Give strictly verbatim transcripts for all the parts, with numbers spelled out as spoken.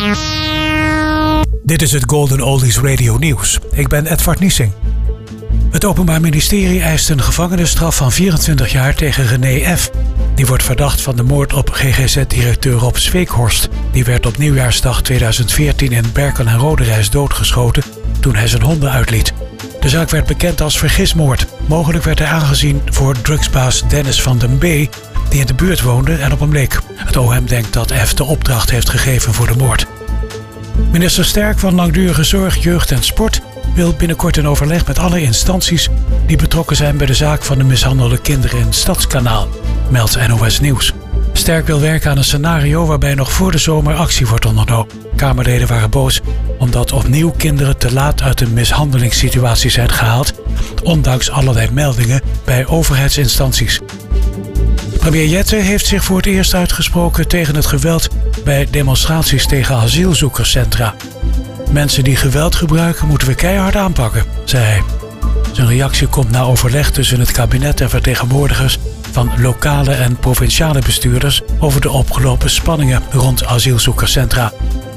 Dit is het Golden Oldies Radio Nieuws. Ik ben Edward Niesing. Het Openbaar Ministerie eist een gevangenisstraf van vierentwintig jaar tegen René F. Die wordt verdacht van de moord op G G Z-directeur Rob Zweekhorst. Die werd op nieuwjaarsdag tweeduizend veertien in Berkel en Roderijs doodgeschoten toen hij zijn honden uitliet. De zaak werd bekend als vergismoord. Mogelijk werd hij aangezien voor drugsbaas Dennis van den B, die in de buurt woonde en op hem leek. Het O M denkt dat F de opdracht heeft gegeven voor de moord. Minister Sterk van Langdurige Zorg, Jeugd en Sport wil binnenkort in overleg met alle instanties die betrokken zijn bij de zaak van de mishandelde kinderen in Stadskanaal, meldt N O S Nieuws. Sterk wil werken aan een scenario waarbij nog voor de zomer actie wordt ondernomen. Kamerleden waren boos omdat opnieuw kinderen te laat uit een mishandelingssituatie zijn gehaald, ondanks allerlei meldingen bij overheidsinstanties. Premier Jette heeft zich voor het eerst uitgesproken tegen het geweld bij demonstraties tegen asielzoekerscentra. Mensen die geweld gebruiken moeten we keihard aanpakken, zei hij. Zijn reactie komt na overleg tussen het kabinet en vertegenwoordigers van lokale en provinciale bestuurders over de opgelopen spanningen rond asielzoekerscentra.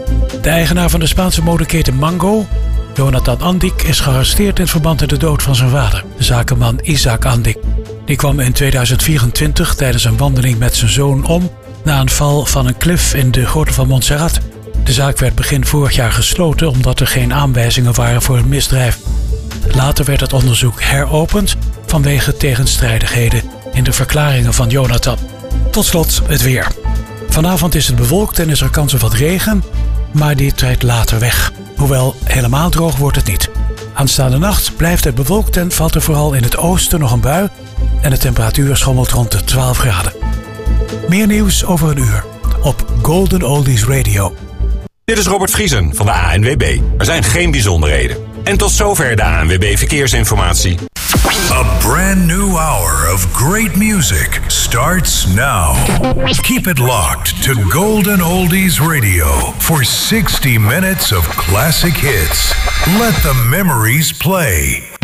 De eigenaar van de Spaanse modeketen Mango, Jonathan Andik, is gearresteerd in verband met de dood van zijn vader, de zakenman Isaac Andik. Die kwam in tweeduizend vierentwintig tijdens een wandeling met zijn zoon om na een val van een klif in de Grotto van Montserrat. De zaak werd begin vorig jaar gesloten omdat er geen aanwijzingen waren voor een misdrijf. Later werd het onderzoek heropend vanwege tegenstrijdigheden in de verklaringen van Jonathan. Tot slot het weer. Vanavond is het bewolkt en is er kans op wat regen, maar die trekt later weg. Hoewel helemaal droog wordt het niet. Aanstaande nacht blijft het bewolkt en valt er vooral in het oosten nog een bui en de temperatuur schommelt rond de twaalf graden. Meer nieuws over een uur op Golden Oldies Radio. Dit is Robert Vriesen van de A N W B. Er zijn geen bijzonderheden. En tot zover de A N W B Verkeersinformatie. A brand new hour of great music starts now. Keep it locked to Golden Oldies Radio for sixty minutes of classic hits. Let the memories play.